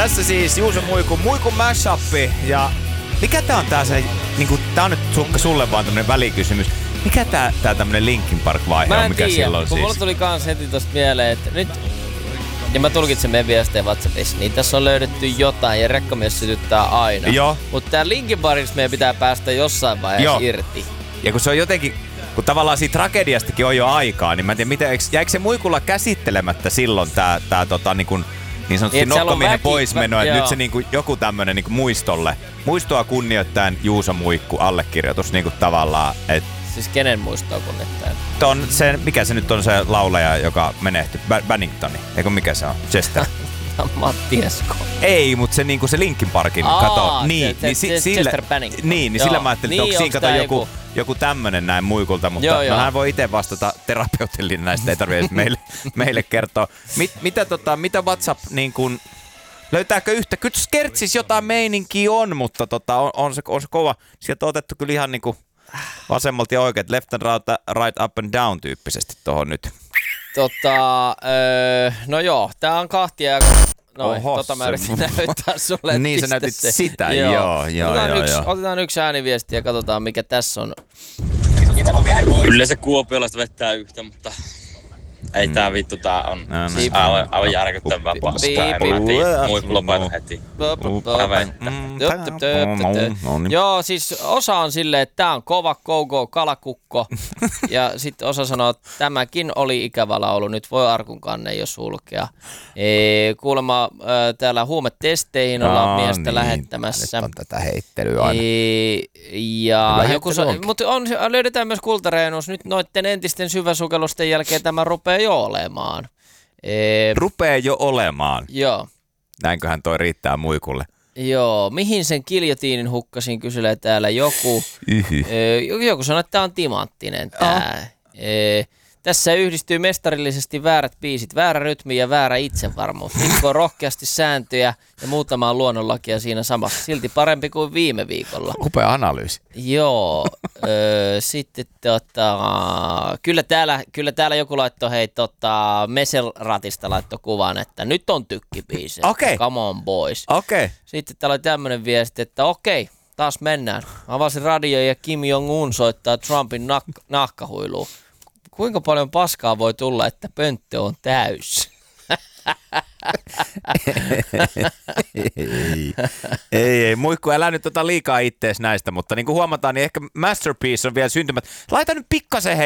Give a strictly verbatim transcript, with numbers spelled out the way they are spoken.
Tässä siis Juuso Muikun Muikun mashup. Ja mikä tää on tää se, niinku, tää on nyt Sukka sulle vaan tämmönen välikysymys. Mikä tää, tää tämmönen Linkin Park-vaihe on, mikä tiedä, silloin siis? Mulla tuli kans heti tosta mieleen, että nyt... Ja mä tulkitsen meidän viestejä WhatsAppissa, niin tässä on löydetty jotain ja rekkamies sytyttää aina. Joo. Mutta tää Linkin Parkista meidän pitää päästä jossain vaiheessa Joo. irti. Ja kun se on jotenkin... Kun tavallaan siitä tragediastakin on jo aikaa, niin mä en tiedä, miten, jäikö se Muikulla käsittelemättä silloin tää, tää tota, niin, kuin, niin sanotusti niin, nokkominen poismeno, että nyt se niin kuin, joku tämmönen niin kuin muistolle, muistoa kunnioittaen Juuso Muikku allekirjoitus niin kuin tavallaan, että... Siis kenen muistoa kunnioittaen? Ton se, mikä se nyt on se laulaja, joka menehtyi, Banningtoni, eikö mikä se on? Chester. Matti Esko. Ei, mutta se niinku se Linkin Parkin, Aa, kato, niin, se, niin, se, sille, Chester Bennington. Niin, niin sillä mä ajattelin, että niin, onko siinä kato joku, joku, joku tämmönen näin Muikulta, mutta joo, no, joo. hän voi itse vastata terapeutillinen näistä, ei tarvitse meille, meille kertoa. Mit, mitä, tota, mitä WhatsApp niin kun, löytääkö yhtä? Kyllä Skertsis jotain meininkiä on, mutta tota, on, on, se, on se kova. Sieltä on otettu kyllä ihan niinku vasemmalta ja oikein, left and right, up and down tyyppisesti tohon nyt. Tota, öö, no joo, tää on kahtia ja... Noin, Oho, tota mä se- yritin näyttää sulle. Niin, sä pistä näytit se. sitä, joo, joo, otetaan, joo, yksi, joo. otetaan yksi ääniviesti ja katsotaan mikä tässä on. Kyllä se Kuopiolasta vettää yhtä, mutta ei tää vittu, tää on No, no. siis aivan, aivan järkyttävää paskaa. Piip, En piip, mä tiedä, muikku lopeta heti. Hävettä. Joo, siis osa on silleen, että tää on kova go-go kalakukko. Ja sitten osa sanoo, että tämäkin oli ikävä laulu, nyt voi arkun kanne jo sulkea. Ee, kuulemma äh, täällä huumetesteihin ollaan Aa, miestä niin. lähettämässä. Nyt on tätä heittelyä aina. Ee, ja Hyvä joku heittely sa- onkin. mutta on, löydetään myös kultareenus. Nyt noitten entisten syväsukellusten jälkeen tämä rupeaa jo olemaan. Ee, Rupee jo olemaan. joo. Näinköhän toi riittää Muikulle. Joo, mihin sen kiljotiinin hukkasin, kyselee täällä joku. Yhy. Öö, joku sanoi, että tämä on timanttinen tää. Öö, tässä yhdistyy mestarillisesti väärät biisit, väärä rytmi ja väärä itsevarmuus. Rikkoo rohkeasti sääntöjä ja muutamaa luonnonlakia siinä samassa. Silti parempi kuin viime viikolla. Upea analyysi. Joo, öö, sitten tota, kyllä täällä, kyllä täällä joku laittoi, hei tota, Meselratista laittoi kuvan, että nyt on tykkibiisi. Okei. Come on boys. Okei. Okay. Sitten täällä oli tämmönen viesti, että okei, taas mennään. Avasin radio ja Kim Jong-un soittaa Trumpin nak- nahkahuiluun. Kuinka paljon paskaa voi tulla, että pönttö on täys? ei, ei, ei, Muikku, älä nyt tota liikaa ittees näistä, mutta niin kuin huomataan, niin ehkä Masterpiece on vielä syntymät. Laita nyt pikkasen hei